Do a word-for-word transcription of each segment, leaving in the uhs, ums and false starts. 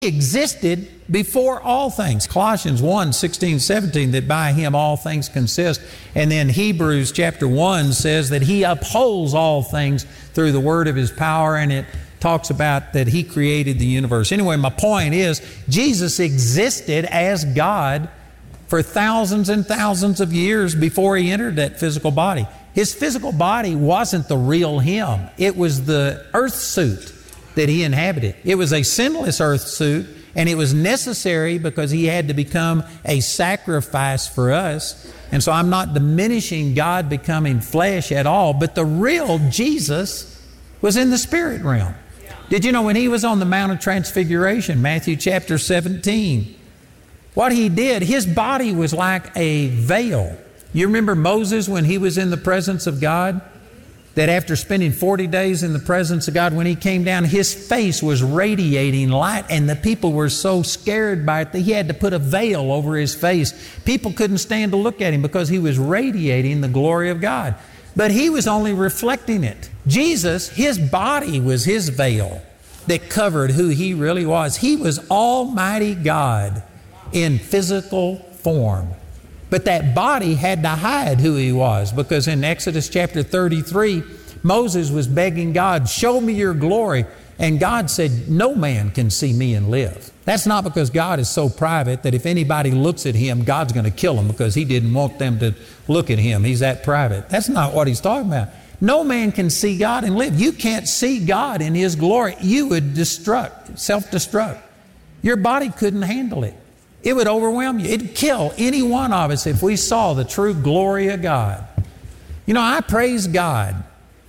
existed before all things. Colossians one, sixteen, seventeen, that by him all things consist. And then Hebrews chapter one says that he upholds all things through the word of his power, and it talks about that he created the universe. Anyway, my point is, Jesus existed as God for thousands and thousands of years before he entered that physical body. His physical body wasn't the real him. It was the earth suit that he inhabited. It was a sinless earth suit, and it was necessary because he had to become a sacrifice for us. And so I'm not diminishing God becoming flesh at all, but the real Jesus was in the spirit realm. Did you know when he was on the Mount of Transfiguration, Matthew chapter seventeen, what he did, his body was like a veil. You remember Moses when he was in the presence of God? That after spending forty days in the presence of God, when he came down, his face was radiating light, and the people were so scared by it that he had to put a veil over his face. People couldn't stand to look at him because he was radiating the glory of God. But he was only reflecting it. Jesus, his body was his veil that covered who he really was. He was Almighty God in physical form. But that body had to hide who he was, because in Exodus chapter thirty-three, Moses was begging God, show me your glory. And God said, no man can see me and live. That's not because God is so private that if anybody looks at him, God's going to kill them because he didn't want them to look at him. He's that private. That's not what he's talking about. No man can see God and live. You can't see God in his glory. You would destruct, self-destruct. Your body couldn't handle it. It would overwhelm you. It'd kill any one of us if we saw the true glory of God. You know, I praise God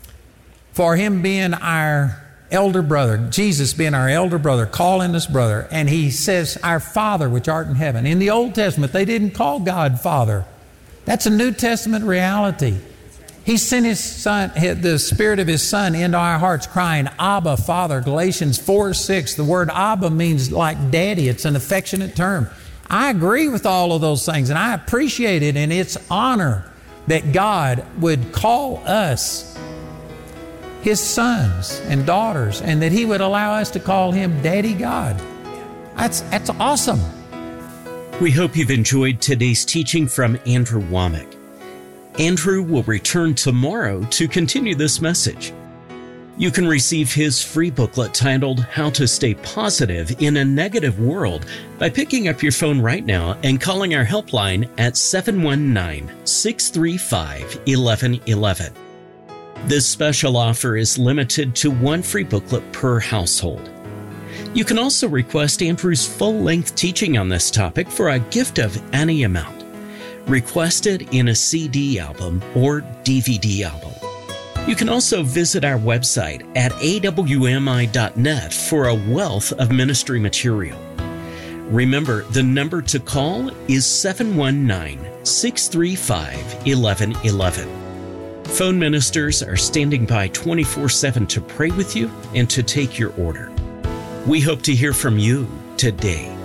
for him being our elder brother, Jesus being our elder brother, calling us brother. And he says, our Father which art in heaven. In the Old Testament, they didn't call God Father. That's a New Testament reality. He sent his son, the Spirit of his Son into our hearts, crying, Abba, Father. Galatians four, six. The word Abba means like daddy. It's an affectionate term. I agree with all of those things, and I appreciate it, and it's honor that God would call us his sons and daughters, and that he would allow us to call him Daddy God. That's, that's awesome. We hope you've enjoyed today's teaching from Andrew Wommack. Andrew will return tomorrow to continue this message. You can receive his free booklet titled How to Stay Positive in a Negative World by picking up your phone right now and calling our helpline at seven one nine, six three five, one one one one. This special offer is limited to one free booklet per household. You can also request Andrew's full-length teaching on this topic for a gift of any amount. Request it in a C D album or D V D album. You can also visit our website at a w m i dot net for a wealth of ministry material. Remember, the number to call is seven one nine, six three five, one one one one. Phone ministers are standing by twenty-four seven to pray with you and to take your order. We hope to hear from you today.